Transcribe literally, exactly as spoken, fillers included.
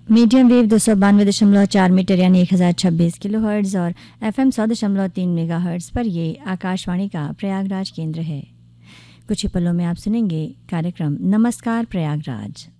Medium wave दो सौ बानवे दशमलव चार मीटर यानी एक हज़ार छब्बीस किलो हर्ट्ज़ और एफ एम सौ दशमलव तीन मेगा हर्ट्ज़ पर ये आकाशवाणी का प्रयागराज केंद्र है। कुछ ही पलों में आप सुनेंगे कार्यक्रम नमस्कार प्रयागराज।